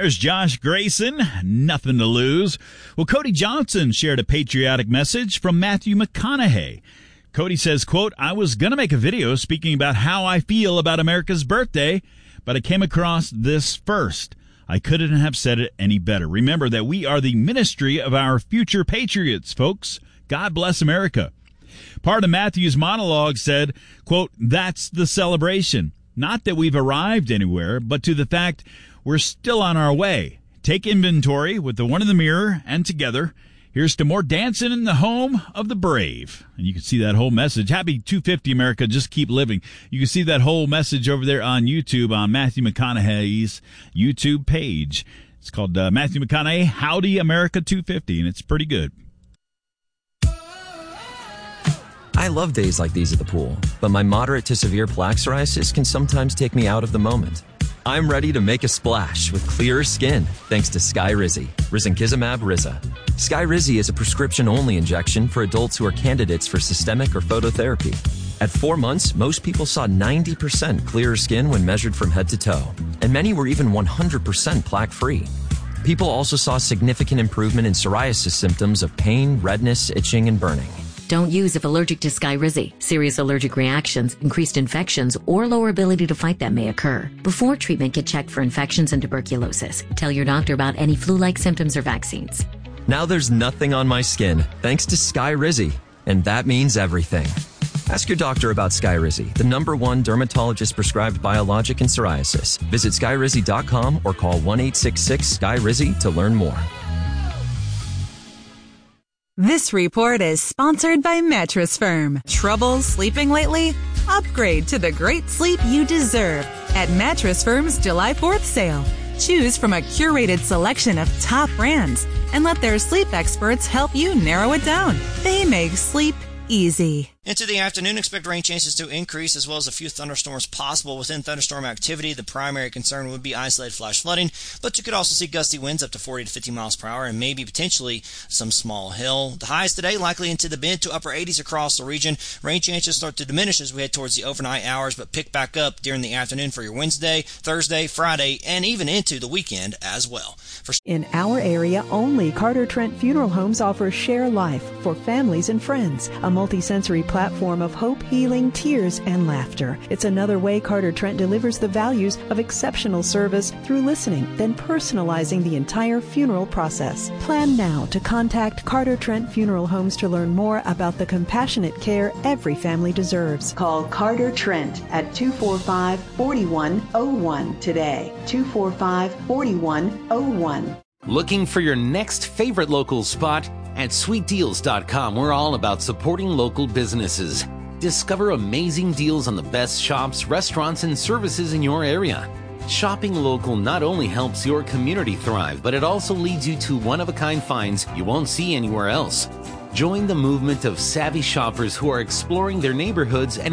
There's Josh Grayson, nothing to lose. Well, Cody Johnson shared a patriotic message from Matthew McConaughey. Cody says, quote, I was going to make a video speaking about how I feel about America's birthday, but I came across this first. I couldn't have said it any better. Remember that we are the ministry of our future patriots, folks. God bless America. Part of Matthew's monologue said, quote, that's the celebration. Not that we've arrived anywhere, but to the fact we're still on our way. Take inventory with the one in the mirror and together. Here's to more dancing in the home of the brave. And you can see that whole message. Happy 250, America. Just keep living. You can see that whole message over there on YouTube on Matthew McConaughey's YouTube page. It's called Matthew McConaughey, Howdy America 250, and it's pretty good. I love days like these at the pool, but my moderate to severe plaque psoriasis can sometimes take me out of the moment. I'm ready to make a splash with clearer skin thanks to Skyrizi, risankizumab Riza. Skyrizi is a prescription-only injection for adults who are candidates for systemic or phototherapy. At 4 months, most people saw 90% clearer skin when measured from head to toe, and many were even 100% plaque-free. People also saw significant improvement in psoriasis symptoms of pain, redness, itching, and burning. Don't use if allergic to Skyrizi. Serious allergic reactions, increased infections, or lower ability to fight them may occur. Before treatment, get checked for infections and tuberculosis. Tell your doctor about any flu-like symptoms or vaccines. Now there's nothing on my skin thanks to Skyrizi, and that means everything. Ask your doctor about Skyrizi, the #1 dermatologist-prescribed biologic in psoriasis. Visit Skyrizi.com or call 1-866-SKYRIZI to learn more. This report is sponsored by Mattress Firm. Trouble sleeping lately? Upgrade to the great sleep you deserve at Mattress Firm's July 4th sale. Choose from a curated selection of top brands and let their sleep experts help you narrow it down. They make sleep easy. Into the afternoon, expect rain chances to increase as well as a few thunderstorms possible. Within thunderstorm activity, the primary concern would be isolated flash flooding, but you could also see gusty winds up to 40 to 50 miles per hour and maybe potentially some small hail. The highs today likely into the mid to upper 80s across the region. Rain chances start to diminish as we head towards the overnight hours, but pick back up during the afternoon for your Wednesday, Thursday, Friday, and even into the weekend as well. In our area, only Carter Trent Funeral Homes offers Share Life for families and friends, a multi-sensory platform of hope, healing, tears, and laughter. It's another way Carter Trent delivers the values of exceptional service through listening, then personalizing the entire funeral process. Plan now to contact Carter Trent Funeral Homes to learn more about the compassionate care every family deserves. Call Carter Trent at 245-4101 today. 245-4101. Looking for your next favorite local spot? At SweetDeals.com, we're all about supporting local businesses. Discover amazing deals on the best shops, restaurants, and services in your area. Shopping local not only helps your community thrive, but it also leads you to one-of-a-kind finds you won't see anywhere else. Join the movement of savvy shoppers who are exploring their neighborhoods and